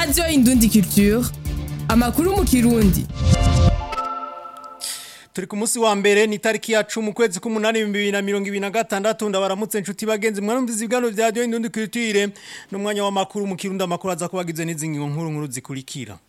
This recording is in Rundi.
Radio Indundi Culture, amakuru mu Kirundi. Turi ku munsi wa mbere ni tariki ya 10 kwezi k'umunani 2026 ndabaramutse inshuti bagenzi mwarumviza ibigano vya Radio Indundi Culture n'umwanya wa makuru mu Kirundi amakuru aza kubagize n'izingingo nkuru zikurikira.